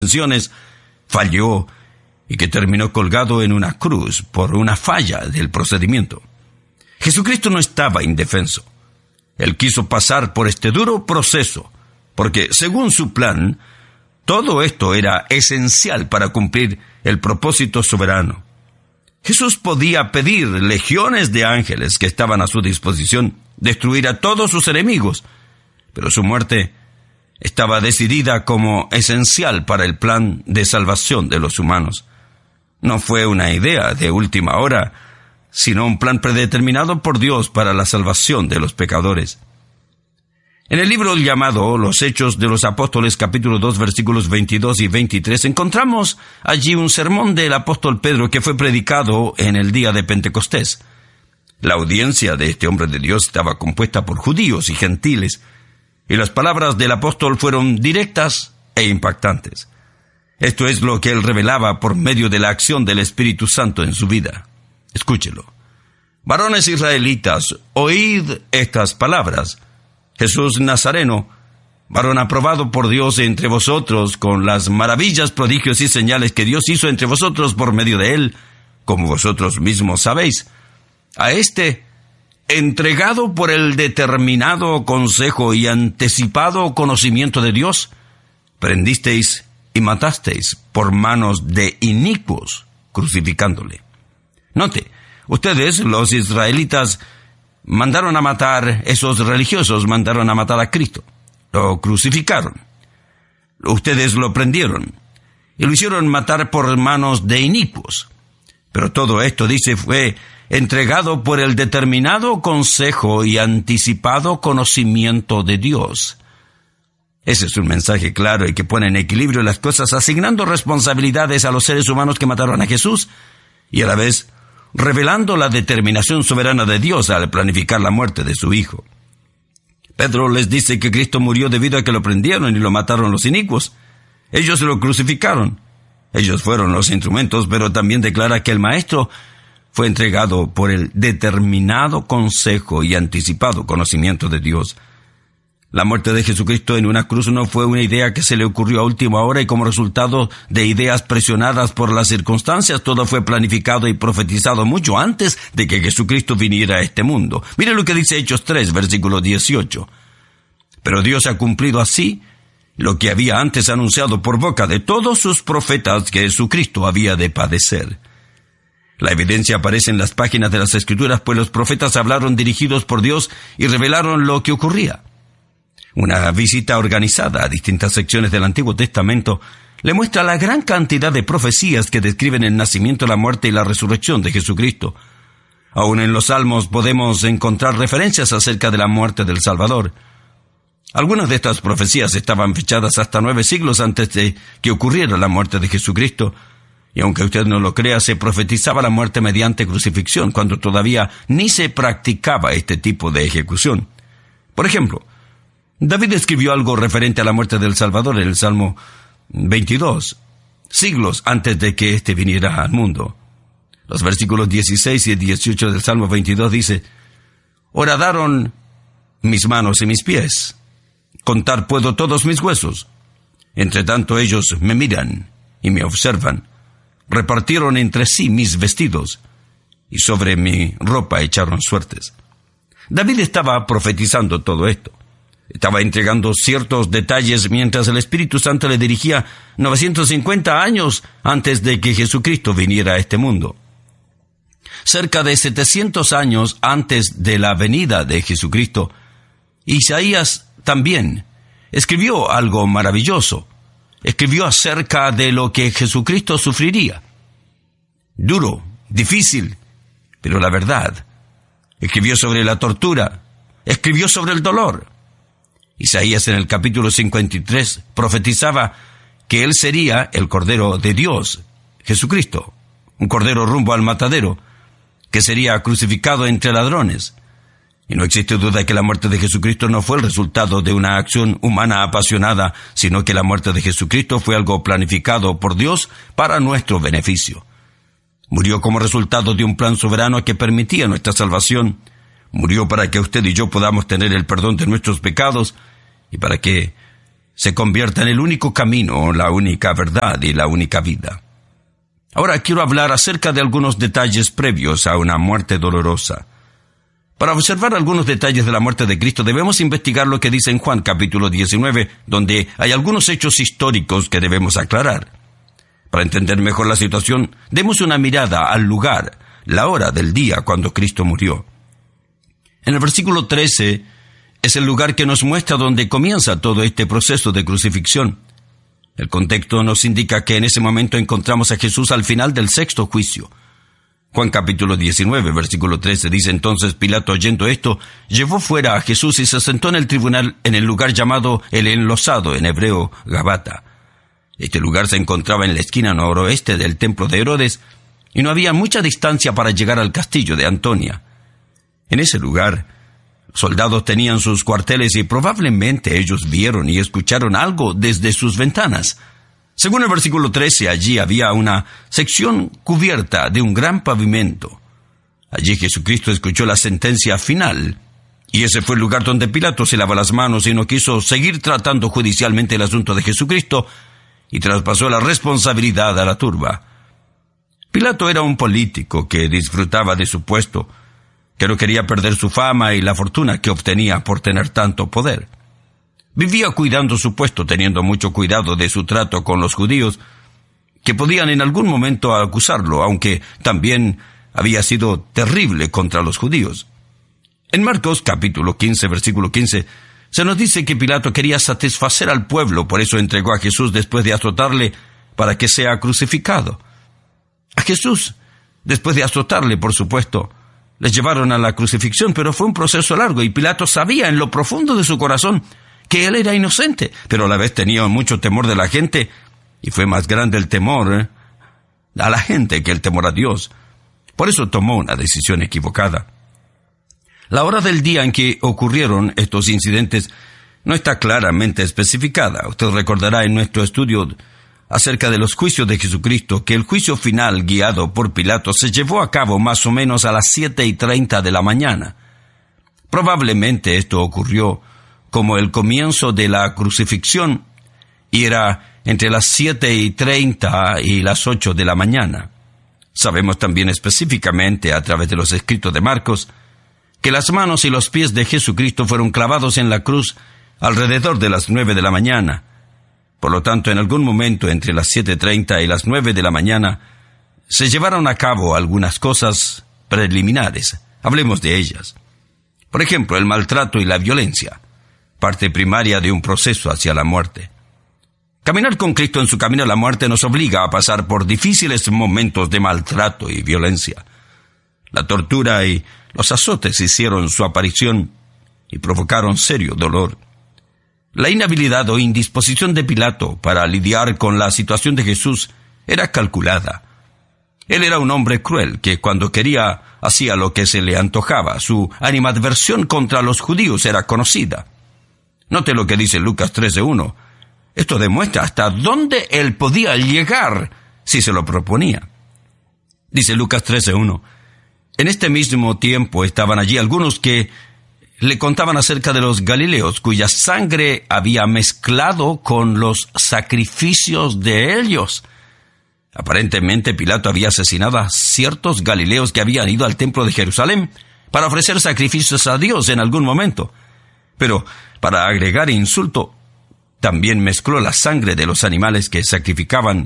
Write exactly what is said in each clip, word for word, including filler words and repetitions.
intenciones falló y que terminó colgado en una cruz por una falla del procedimiento. Jesucristo no estaba indefenso. Él quiso pasar por este duro proceso, porque según su plan, todo esto era esencial para cumplir el propósito soberano. Jesús podía pedir legiones de ángeles que estaban a su disposición, destruir a todos sus enemigos, pero su muerte estaba decidida como esencial para el plan de salvación de los humanos. No fue una idea de última hora, sino un plan predeterminado por Dios para la salvación de los pecadores. En el libro llamado Los Hechos de los Apóstoles, capítulo dos, versículos veintidós y veintitrés, encontramos allí un sermón del apóstol Pedro que fue predicado en el día de Pentecostés. La audiencia de este hombre de Dios estaba compuesta por judíos y gentiles, y las palabras del apóstol fueron directas e impactantes. Esto es lo que él revelaba por medio de la acción del Espíritu Santo en su vida. Escúchelo. Varones israelitas, oíd estas palabras. Jesús Nazareno, varón aprobado por Dios entre vosotros, con las maravillas, prodigios y señales que Dios hizo entre vosotros por medio de él, como vosotros mismos sabéis. A este, entregado por el determinado consejo y anticipado conocimiento de Dios, prendisteis y matasteis por manos de inicuos, crucificándole. Note, ustedes, los israelitas, mandaron a matar, esos religiosos mandaron a matar a Cristo. Lo crucificaron. Ustedes lo prendieron y lo hicieron matar por manos de inicuos. Pero todo esto, dice, fue entregado por el determinado consejo y anticipado conocimiento de Dios. Ese es un mensaje claro y que pone en equilibrio las cosas, asignando responsabilidades a los seres humanos que mataron a Jesús y a la vez revelando la determinación soberana de Dios al planificar la muerte de su Hijo. Pedro les dice que Cristo murió debido a que lo prendieron y lo mataron los inicuos. Ellos lo crucificaron. Ellos fueron los instrumentos, pero también declara que el Maestro fue entregado por el determinado consejo y anticipado conocimiento de Dios. La muerte de Jesucristo en una cruz no fue una idea que se le ocurrió a última hora y como resultado de ideas presionadas por las circunstancias. Todo fue planificado y profetizado mucho antes de que Jesucristo viniera a este mundo. Mire lo que dice Hechos tres, versículo dieciocho. Pero Dios ha cumplido así lo que había antes anunciado por boca de todos sus profetas, que Jesucristo había de padecer. La evidencia aparece en las páginas de las Escrituras, pues los profetas hablaron dirigidos por Dios y revelaron lo que ocurría. Una visita organizada a distintas secciones del Antiguo Testamento le muestra la gran cantidad de profecías que describen el nacimiento, la muerte y la resurrección de Jesucristo. Aún en los Salmos podemos encontrar referencias acerca de la muerte del Salvador. Algunas de estas profecías estaban fechadas hasta nueve siglos antes de que ocurriera la muerte de Jesucristo, y aunque usted no lo crea, se profetizaba la muerte mediante crucifixión, cuando todavía ni se practicaba este tipo de ejecución. Por ejemplo, David escribió algo referente a la muerte del Salvador en el Salmo veintidós, siglos antes de que éste viniera al mundo. Los versículos dieciséis y dieciocho del Salmo veintidós dice: Horadaron mis manos y mis pies, contar puedo todos mis huesos. Entre tanto ellos me miran y me observan. Repartieron entre sí mis vestidos, y sobre mi ropa echaron suertes. David estaba profetizando todo esto. Estaba entregando ciertos detalles mientras el Espíritu Santo le dirigía novecientos cincuenta años antes de que Jesucristo viniera a este mundo. Cerca de setecientos años antes de la venida de Jesucristo, Isaías también escribió algo maravilloso. Escribió acerca de lo que Jesucristo sufriría. Duro, difícil, pero la verdad. Escribió sobre la tortura. Escribió sobre el dolor. Isaías en el capítulo cincuenta y tres profetizaba que él sería el Cordero de Dios, Jesucristo, un Cordero rumbo al matadero, que sería crucificado entre ladrones. Y no existe duda que la muerte de Jesucristo no fue el resultado de una acción humana apasionada, sino que la muerte de Jesucristo fue algo planificado por Dios para nuestro beneficio. Murió como resultado de un plan soberano que permitía nuestra salvación. Murió para que usted y yo podamos tener el perdón de nuestros pecados y para que se convierta en el único camino, la única verdad y la única vida. Ahora quiero hablar acerca de algunos detalles previos a una muerte dolorosa. Para observar algunos detalles de la muerte de Cristo debemos investigar lo que dice en Juan capítulo diecinueve, donde hay algunos hechos históricos que debemos aclarar. Para entender mejor la situación, demos una mirada al lugar, la hora del día cuando Cristo murió. En el versículo trece es el lugar que nos muestra donde comienza todo este proceso de crucifixión. El contexto nos indica que en ese momento encontramos a Jesús al final del sexto juicio. Juan capítulo diecinueve, versículo trece dice: entonces Pilato, oyendo esto, llevó fuera a Jesús y se sentó en el tribunal en el lugar llamado el Enlosado, en hebreo Gabata. Este lugar se encontraba en la esquina noroeste del templo de Herodes y no había mucha distancia para llegar al castillo de Antonia. En ese lugar, soldados tenían sus cuarteles y probablemente ellos vieron y escucharon algo desde sus ventanas. Según el versículo trece, allí había una sección cubierta de un gran pavimento. Allí Jesucristo escuchó la sentencia final, y ese fue el lugar donde Pilato se lavó las manos y no quiso seguir tratando judicialmente el asunto de Jesucristo, y traspasó la responsabilidad a la turba. Pilato era un político que disfrutaba de su puesto, que no quería perder su fama y la fortuna que obtenía por tener tanto poder. Vivía cuidando su puesto, teniendo mucho cuidado de su trato con los judíos, que podían en algún momento acusarlo, aunque también había sido terrible contra los judíos. En Marcos capítulo quince, versículo quince, se nos dice que Pilato quería satisfacer al pueblo, por eso entregó a Jesús después de azotarle para que sea crucificado. A Jesús, después de azotarle, por supuesto, les llevaron a la crucifixión, pero fue un proceso largo y Pilato sabía en lo profundo de su corazón que él era inocente, pero a la vez tenía mucho temor de la gente, y fue más grande el temor ¿eh? a la gente que el temor a Dios. Por eso tomó una decisión equivocada. La hora del día en que ocurrieron estos incidentes no está claramente especificada. Usted recordará en nuestro estudio acerca de los juicios de Jesucristo que el juicio final guiado por Pilato se llevó a cabo más o menos a las siete y treinta de la mañana. Probablemente esto ocurrió como el comienzo de la crucifixión, y era entre las siete y treinta y las ocho de la mañana. Sabemos también específicamente a través de los escritos de Marcos que las manos y los pies de Jesucristo fueron clavados en la cruz alrededor de las nueve de la mañana. Por lo tanto, en algún momento entre las siete y treinta y las nueve de la mañana se llevaron a cabo algunas cosas preliminares. Hablemos de ellas. Por ejemplo, el maltrato y la violencia, parte primaria de un proceso hacia la muerte. Caminar con Cristo en su camino a la muerte nos obliga a pasar por difíciles momentos de maltrato y violencia. La tortura y los azotes hicieron su aparición y provocaron serio dolor. La inhabilidad o indisposición de Pilato para lidiar con la situación de Jesús era calculada. Él era un hombre cruel que cuando quería hacía lo que se le antojaba. Su animadversión contra los judíos era conocida. Note lo que dice Lucas trece uno. Esto demuestra hasta dónde él podía llegar si se lo proponía. Dice Lucas trece uno. En este mismo tiempo estaban allí algunos que le contaban acerca de los galileos, cuya sangre había mezclado con los sacrificios de ellos. Aparentemente Pilato había asesinado a ciertos galileos que habían ido al templo de Jerusalén para ofrecer sacrificios a Dios en algún momento. Pero, para agregar insulto, también mezcló la sangre de los animales que sacrificaban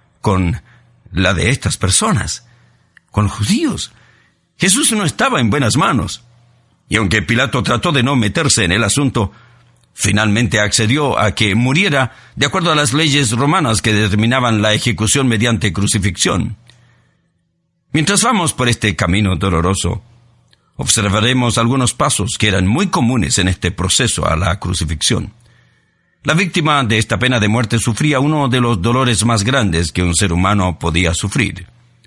con la de estas personas, con los judíos. Jesús no estaba en buenas manos. Y aunque Pilato trató de no meterse en el asunto, finalmente accedió a que muriera de acuerdo a las leyes romanas que determinaban la ejecución mediante crucifixión. Mientras vamos por este camino doloroso, observaremos algunos pasos que eran muy comunes en este proceso a la crucifixión. La víctima de esta pena de muerte sufría uno de los dolores más grandes que un ser humano podía sufrir.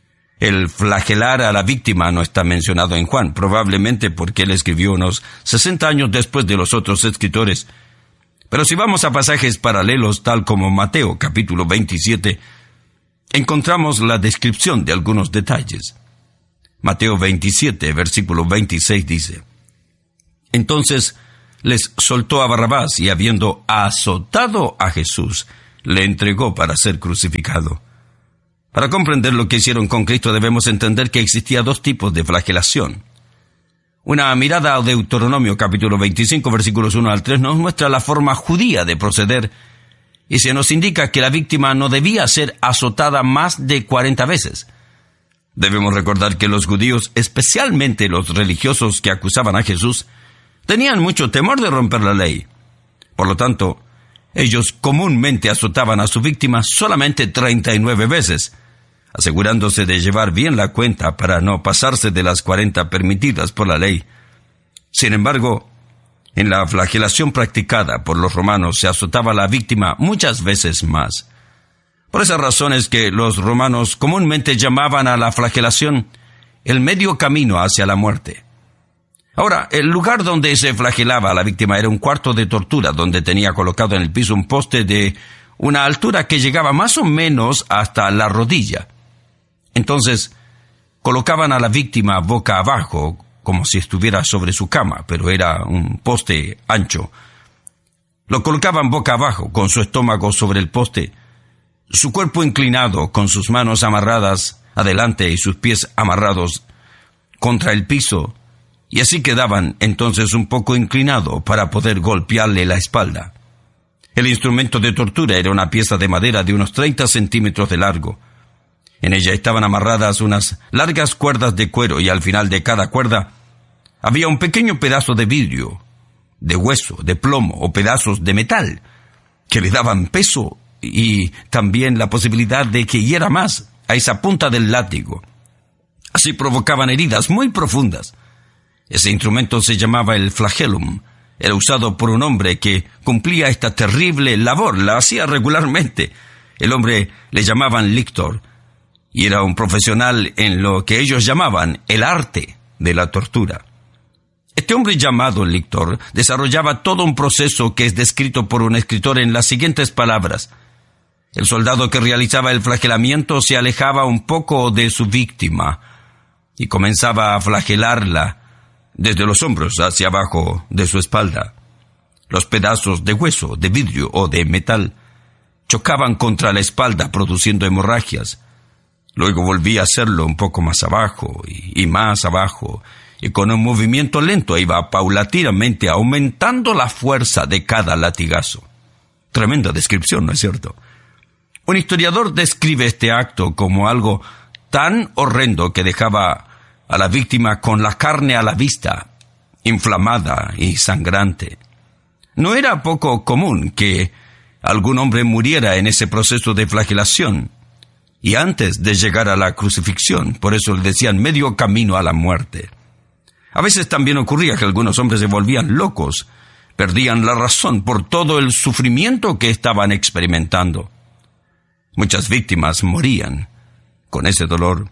El flagelar a la víctima no está mencionado en Juan, probablemente porque él escribió unos sesenta años después de los otros escritores. Pero si vamos a pasajes paralelos, tal como Mateo capítulo veintisiete, encontramos la descripción de algunos detalles. Mateo veintisiete, versículo veintiséis dice: Entonces les soltó a Barrabás y, habiendo azotado a Jesús, le entregó para ser crucificado. Para comprender lo que hicieron con Cristo debemos entender que existía dos tipos de flagelación. Una mirada a Deuteronomio capítulo veinticinco, versículos uno al tres, nos muestra la forma judía de proceder y se nos indica que la víctima no debía ser azotada más de cuarenta veces. Debemos recordar que los judíos, especialmente los religiosos que acusaban a Jesús, tenían mucho temor de romper la ley. Por lo tanto, ellos comúnmente azotaban a su víctima solamente treinta y nueve veces, asegurándose de llevar bien la cuenta para no pasarse de las cuarenta permitidas por la ley. Sin embargo, en la flagelación practicada por los romanos se azotaba a la víctima muchas veces más. Por esas razones que los romanos comúnmente llamaban a la flagelación el medio camino hacia la muerte. Ahora, el lugar donde se flagelaba a la víctima era un cuarto de tortura, donde tenía colocado en el piso un poste de una altura que llegaba más o menos hasta la rodilla. Entonces, colocaban a la víctima boca abajo, como si estuviera sobre su cama, pero era un poste ancho. Lo colocaban boca abajo, con su estómago sobre el poste, su cuerpo inclinado, con sus manos amarradas adelante y sus pies amarrados contra el piso, y así quedaban entonces un poco inclinado para poder golpearle la espalda. El instrumento de tortura era una pieza de madera de unos treinta centímetros de largo. En ella estaban amarradas unas largas cuerdas de cuero y al final de cada cuerda había un pequeño pedazo de vidrio, de hueso, de plomo o pedazos de metal que le daban peso y también la posibilidad de que hiera más a esa punta del látigo. Así provocaban heridas muy profundas. Ese instrumento se llamaba el flagellum. Era usado por un hombre que cumplía esta terrible labor, la hacía regularmente. El hombre le llamaban lictor, y era un profesional en lo que ellos llamaban el arte de la tortura. Este hombre llamado lictor desarrollaba todo un proceso que es descrito por un escritor en las siguientes palabras. El soldado que realizaba el flagelamiento se alejaba un poco de su víctima y comenzaba a flagelarla desde los hombros hacia abajo de su espalda. Los pedazos de hueso, de vidrio o de metal chocaban contra la espalda produciendo hemorragias. Luego volvía a hacerlo un poco más abajo y, y más abajo, y con un movimiento lento iba paulatinamente aumentando la fuerza de cada latigazo. Tremenda descripción, ¿no es cierto? Un historiador describe este acto como algo tan horrendo que dejaba a la víctima con la carne a la vista, inflamada y sangrante. No era poco común que algún hombre muriera en ese proceso de flagelación, y antes de llegar a la crucifixión, por eso le decían medio camino a la muerte. A veces también ocurría que algunos hombres se volvían locos, perdían la razón por todo el sufrimiento que estaban experimentando. Muchas víctimas morían con ese dolor.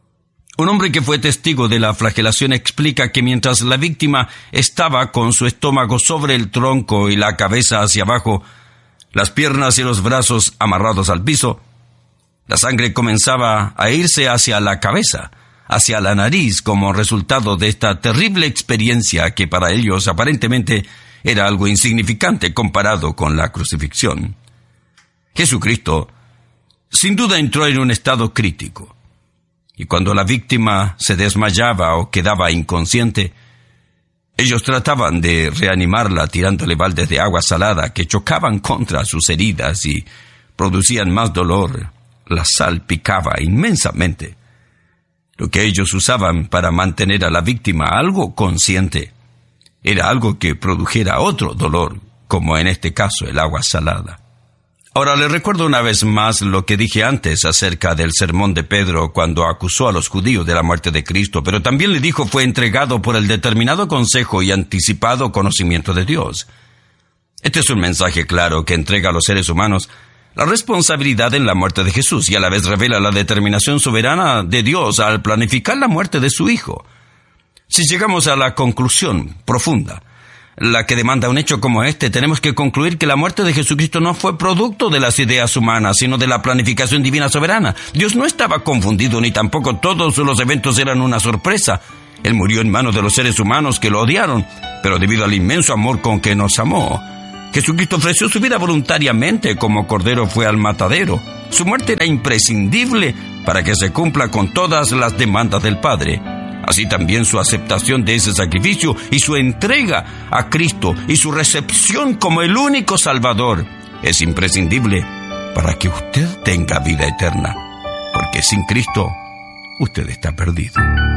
Un hombre que fue testigo de la flagelación explica que mientras la víctima estaba con su estómago sobre el tronco y la cabeza hacia abajo, las piernas y los brazos amarrados al piso, la sangre comenzaba a irse hacia la cabeza, hacia la nariz, como resultado de esta terrible experiencia que para ellos aparentemente era algo insignificante comparado con la crucifixión. Jesucristo sin duda entró en un estado crítico, y cuando la víctima se desmayaba o quedaba inconsciente, ellos trataban de reanimarla tirándole baldes de agua salada que chocaban contra sus heridas y producían más dolor. La sal picaba inmensamente. Lo que ellos usaban para mantener a la víctima algo consciente era algo que produjera otro dolor, como en este caso el agua salada. Ahora le recuerdo una vez más lo que dije antes acerca del sermón de Pedro cuando acusó a los judíos de la muerte de Cristo, pero también le dijo fue entregado por el determinado consejo y anticipado conocimiento de Dios. Este es un mensaje claro que entrega a los seres humanos la responsabilidad en la muerte de Jesús y a la vez revela la determinación soberana de Dios al planificar la muerte de su Hijo. Si llegamos a la conclusión profunda, la que demanda un hecho como este, tenemos que concluir que la muerte de Jesucristo no fue producto de las ideas humanas, sino de la planificación divina soberana. Dios no estaba confundido, ni tampoco todos los eventos eran una sorpresa. Él murió en manos de los seres humanos que lo odiaron, pero debido al inmenso amor con que nos amó, Jesucristo ofreció su vida voluntariamente como cordero fue al matadero. Su muerte era imprescindible para que se cumpla con todas las demandas del Padre. Así también su aceptación de ese sacrificio y su entrega a Cristo y su recepción como el único Salvador es imprescindible para que usted tenga vida eterna, porque sin Cristo usted está perdido.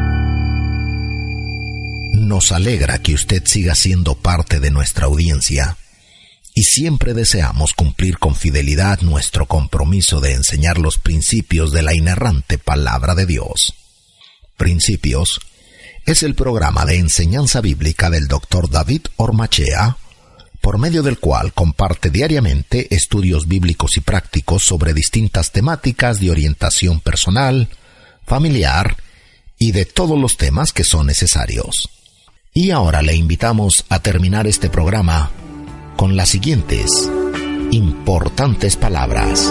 Nos alegra que usted siga siendo parte de nuestra audiencia y siempre deseamos cumplir con fidelidad nuestro compromiso de enseñar los principios de la inerrante palabra de Dios. Principios es el programa de enseñanza bíblica del doctor David Ormachea, por medio del cual comparte diariamente estudios bíblicos y prácticos sobre distintas temáticas de orientación personal, familiar y de todos los temas que son necesarios. Y ahora le invitamos a terminar este programa con las siguientes importantes palabras.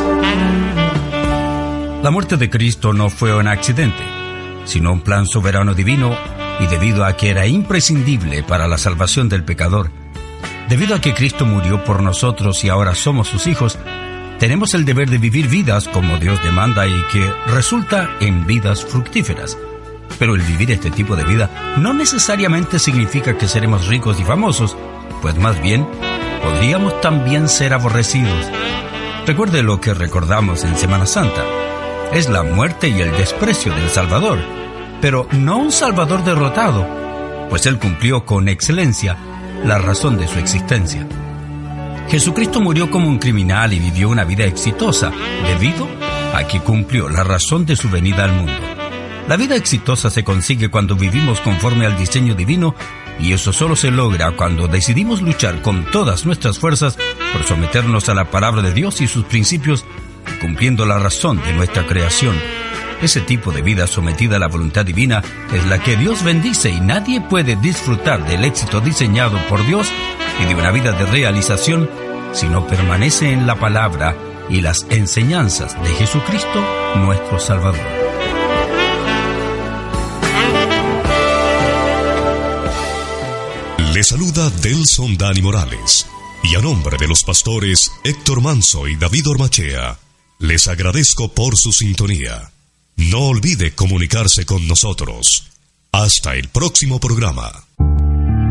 La muerte de Cristo no fue un accidente, sino un plan soberano divino, y debido a que era imprescindible para la salvación del pecador, debido a que Cristo murió por nosotros y ahora somos sus hijos, tenemos el deber de vivir vidas como Dios demanda y que resulta en vidas fructíferas. Pero el vivir este tipo de vida no necesariamente significa que seremos ricos y famosos, pues más bien podríamos también ser aborrecidos. Recuerde lo que recordamos en Semana Santa. Es la muerte y el desprecio del Salvador, pero no un Salvador derrotado, pues Él cumplió con excelencia la razón de su existencia. Jesucristo murió como un criminal y vivió una vida exitosa, debido a que cumplió la razón de su venida al mundo. La vida exitosa se consigue cuando vivimos conforme al diseño divino, y eso solo se logra cuando decidimos luchar con todas nuestras fuerzas por someternos a la palabra de Dios y sus principios, cumpliendo la razón de nuestra creación. Ese tipo de vida sometida a la voluntad divina es la que Dios bendice, y nadie puede disfrutar del éxito diseñado por Dios y de una vida de realización si no permanece en la palabra y las enseñanzas de Jesucristo, nuestro Salvador. Le saluda Delson Dani Morales, y a nombre de los pastores Héctor Manso y David Ormachea, les agradezco por su sintonía. No olvide comunicarse con nosotros. Hasta el próximo programa.